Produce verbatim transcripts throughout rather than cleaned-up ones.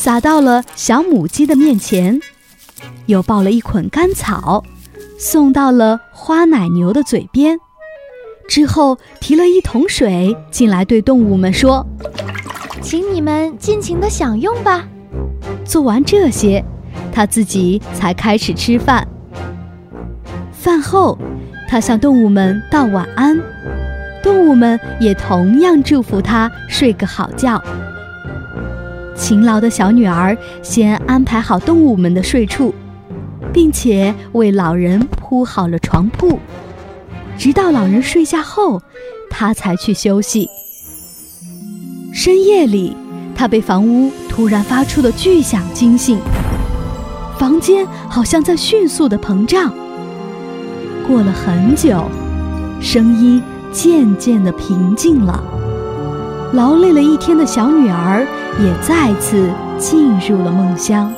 撒到了小母鸡的面前，又抱了一捆干草，送到了花奶牛的嘴边，之后提了一桶水进来，对动物们说： 请你们尽情地享用吧。 做完这些，他自己才开始吃饭。饭后，他向动物们道晚安，动物们也同样祝福他睡个好觉。勤劳的小女儿先安排好动物们的睡处，并且为老人铺好了床铺，直到老人睡下后，她才去休息。深夜里，她被房屋突然发出的巨响惊醒，房间好像在迅速地膨胀。过了很久，声音渐渐地平静了，劳累了一天的小女儿也再次进入了梦乡。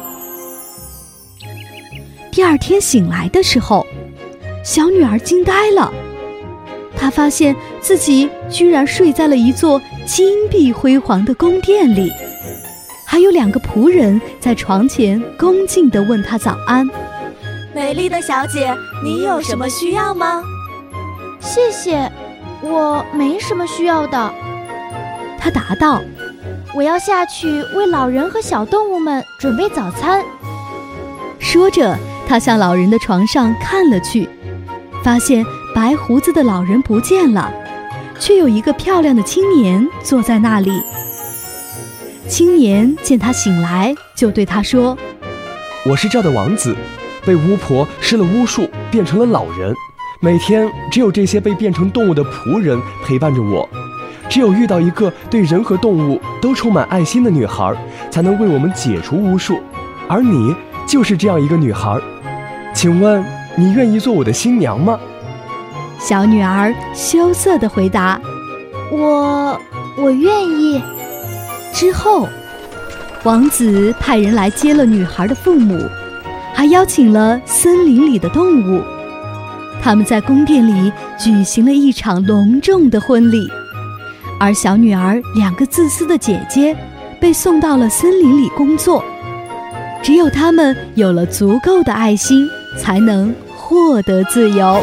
第二天醒来的时候，小女儿惊呆了，她发现自己居然睡在了一座金碧辉煌的宫殿里，还有两个仆人在床前恭敬地问她早安。 美丽的小姐，你有什么需要吗？ 谢谢，我没什么需要的。 她答道。 我要下去为老人和小动物们准备早餐。 说着，她向老人的床上看了去，发现白胡子的老人不见了，却有一个漂亮的青年坐在那里。青年见她醒来，就对她说： 我是这儿的王子，被巫婆施了巫术，变成了老人。每天只有这些被变成动物的仆人陪伴着我，只有遇到一个对人和动物都充满爱心的女孩，才能为我们解除巫术。而你就是这样一个女孩，请问你愿意做我的新娘吗？ 小女儿羞涩地回答： 我我愿意。 之后，王子派人来接了女孩的父母，还邀请了森林里的动物。他们在宫殿里举行了一场隆重的婚礼，而小女儿两个自私的姐姐被送到了森林里工作。只有她们有了足够的爱心，才能获得自由。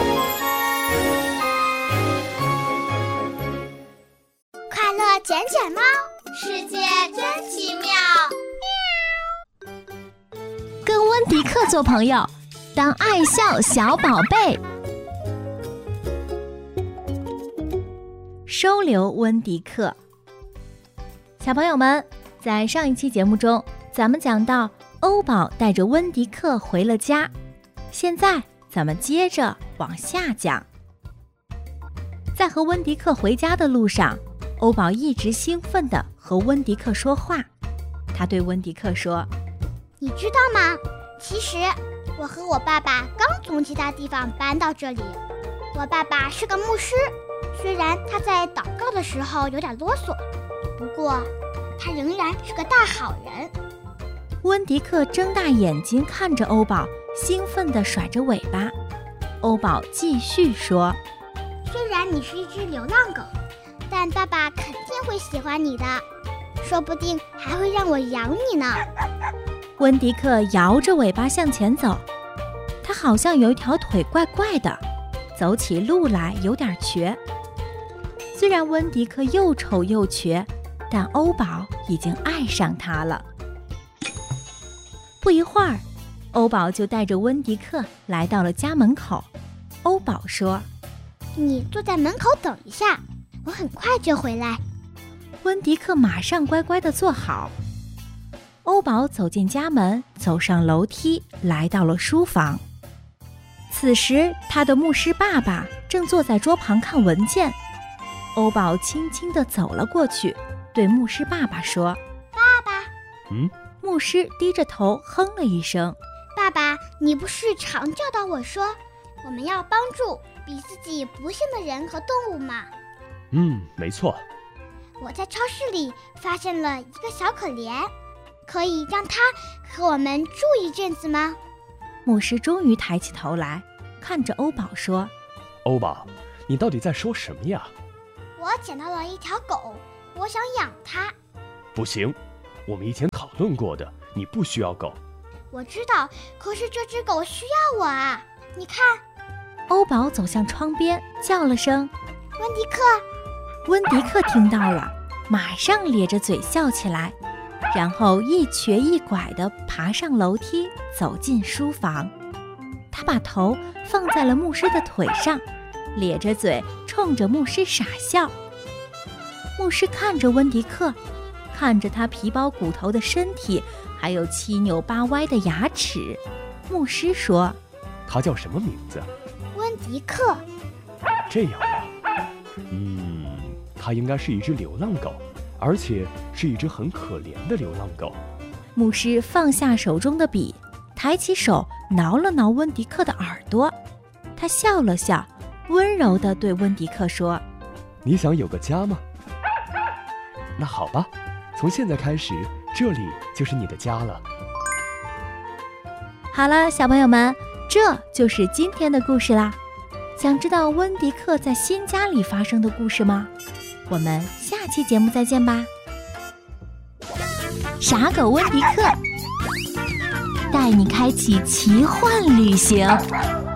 快乐捡捡猫，世界真奇妙。 跟温迪克做朋友，当爱笑小宝贝。收留温迪克。小朋友们，在上一期节目中，咱们讲到欧宝带着温迪克回了家，现在咱们接着往下讲。在和温迪克回家的路上，欧宝一直兴奋地和温迪克说话。他对温迪克说： 你知道吗？其实我和我爸爸刚从其他地方搬到这里。我爸爸是个牧师，虽然他在祷告的时候有点啰嗦，不过他仍然是个大好人。 温迪克睁大眼睛看着欧宝，兴奋地甩着尾巴。欧宝继续说： 虽然你是一只流浪狗，但爸爸肯定会喜欢你的，说不定还会让我养你呢。 温迪克摇着尾巴向前走，他好像有一条腿怪怪的，走起路来有点瘸。虽然温迪克又丑又瘸，但欧宝已经爱上他了。不一会儿，欧宝就带着温迪克来到了家门口。欧宝说： 你坐在门口等一下，我很快就回来。 温迪克马上乖乖地坐好。欧宝走进家门，走上楼梯，来到了书房。此时他的牧师爸爸正坐在桌旁看文件。欧宝轻轻地走了过去，对牧师爸爸说： 爸爸。 嗯？ 牧师低着头哼了一声。 爸爸，你不是常教导我说我们要帮助比自己不幸的人和动物吗？ 嗯，没错。 我在超市里发现了一个小可怜，可以让他和我们住一阵子吗？ 牧师终于抬起头来，看着欧宝说： 欧宝，你到底在说什么呀？ 我捡到了一条狗，我想养它。 不行，我们以前讨论过的，你不需要狗。 我知道，可是这只狗需要我啊！你看， 欧宝走向窗边，叫了声温迪克。 温迪克听到了，马上咧着嘴笑起来，然后一瘸一拐地爬上楼梯，走进书房。他把头放在了牧师的腿上，咧着嘴冲着牧师傻笑。牧师看着温迪克，看着他皮包骨头的身体，还有七扭八歪的牙齿。牧师说： 他叫什么名字？ 温迪克。 这样啊，嗯，他应该是一只流浪狗，而且是一只很可怜的流浪狗。 牧师放下手中的笔，抬起手挠了挠温迪克的耳朵。他笑了笑，温柔地对温迪克说： 你想有个家吗？那好吧，从现在开始，这里就是你的家了。 好了，小朋友们，这就是今天的故事啦。想知道温迪克在新家里发生的故事吗？我们下期节目再见吧。傻狗温迪克带你开启奇幻旅行。